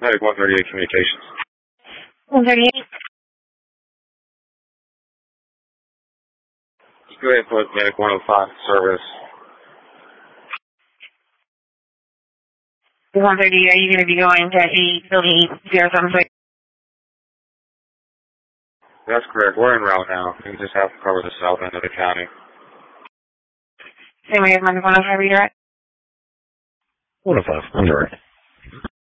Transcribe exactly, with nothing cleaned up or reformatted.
Medic one thirty-eight Communications. one thirty-eight. Just go ahead and put Medic one oh five in service. one thirty, are you going to be going to eight, building eight zero seven six? That's correct. We're en route now. We just have to cover the south end of the county. Same way as Medic one oh five, are you direct? one oh five, I'm direct.